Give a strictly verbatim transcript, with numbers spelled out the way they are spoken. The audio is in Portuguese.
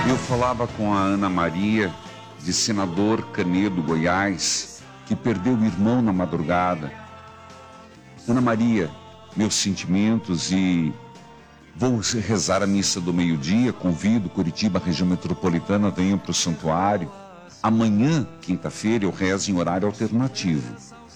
Eu falava com a Ana Maria, de Senador Canedo, Goiás, que perdeu o irmão na madrugada. Ana Maria, meus sentimentos, e vou rezar a missa do meio-dia, convido Curitiba, região metropolitana, venham para o santuário. Amanhã, quinta-feira, eu rezo em horário alternativo.